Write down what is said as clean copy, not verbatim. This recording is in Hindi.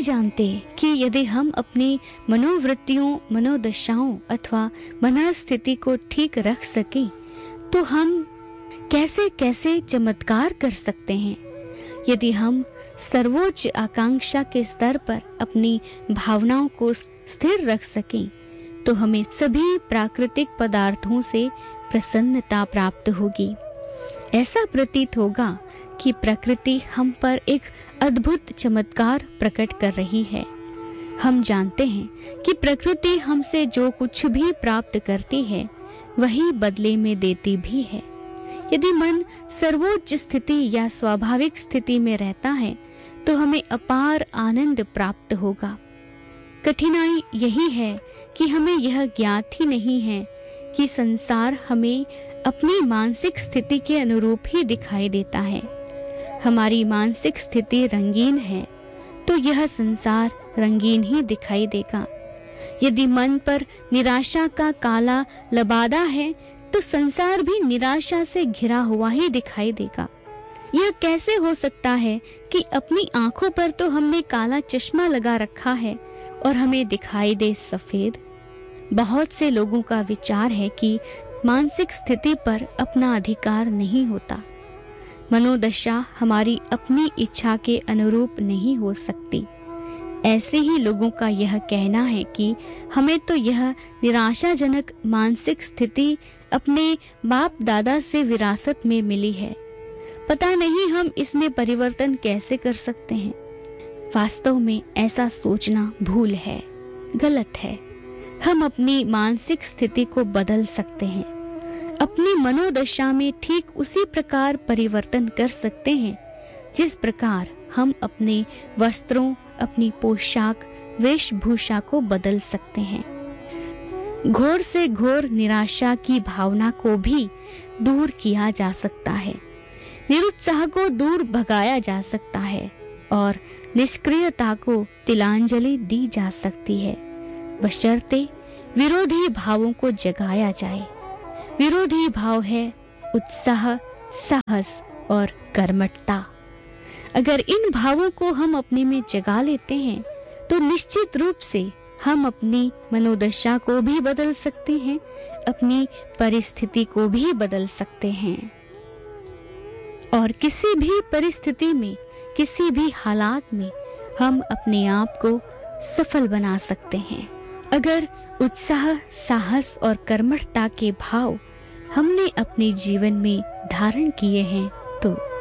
जानते कि यदि हम अपनी मनोवृत्तियों, मनोदशाओं अथवा मनस्थिति को ठीक रख सकें तो हम कैसे कैसे चमत्कार कर सकते हैं। यदि हम सर्वोच्च आकांक्षा के स्तर पर अपनी भावनाओं को स्थिर रख सकें तो हमें सभी प्राकृतिक पदार्थों से प्रसन्नता प्राप्त होगी। ऐसा प्रतीत होगा कि प्रकृति हम पर एक अद्भुत चमत्कार प्रकट कर रही है। हम जानते हैं कि प्रकृति हमसे जो कुछ भी प्राप्त करती है वही बदले में देती भी है। यदि मन सर्वोच्च स्थिति या स्वाभाविक स्थिति में रहता है तो हमें अपार आनंद प्राप्त होगा। कठिनाई यही है कि हमें यह ज्ञात ही नहीं है कि संसार हमें अपनी मानसिक स्थिति के अनुरूप ही दिखाई देता है। हमारी मानसिक स्थिति रंगीन है तो यह संसार रंगीन ही दिखाई देगा। यदि मन पर निराशा का काला लबादा है तो संसार भी निराशा से घिरा हुआ ही दिखाई देगा। यह कैसे हो सकता है कि अपनी आंखों पर तो हमने काला चश्मा लगा रखा है और हमें दिखाई दे सफेद। बहुत से लोगों का विचार है कि मानसिक स्थिति पर अपना अधिकार नहीं होता। मनोदशा हमारी अपनी इच्छा के अनुरूप नहीं हो सकती। ऐसे ही लोगों का यह कहना है कि हमें तो यह निराशाजनक मानसिक स्थिति अपने बाप दादा से विरासत में मिली है। पता नहीं हम इसमें परिवर्तन कैसे कर सकते हैं। वास्तव में ऐसा सोचना भूल है, गलत है। हम अपनी मानसिक स्थिति को बदल सकते हैं। अपनी मनोदशा में ठीक उसी प्रकार परिवर्तन कर सकते हैं जिस प्रकार हम अपने वस्त्रों, अपनी पोशाक, वेशभूषा को बदल सकते हैं। घोर से घोर निराशा की भावना को भी दूर किया जा सकता है। निरुत्साह को दूर भगाया जा सकता है और निष्क्रियता को तिलांजलि दी जा सकती है, बशर्ते विरोधी भावों को जगाया जाए। विरोधी भाव है उत्साह, साहस और कर्मठता। अगर इन भावों को हम अपने में जगा लेते हैं तो निश्चित रूप से हम अपनी मनोदशा को भी बदल सकते हैं, अपनी परिस्थिति को भी बदल सकते हैं और किसी भी परिस्थिति में, किसी भी हालात में हम अपने आप को सफल बना सकते हैं। अगर उत्साह, साहस और कर्मठता के भाव हमने अपने जीवन में धारण किए हैं तो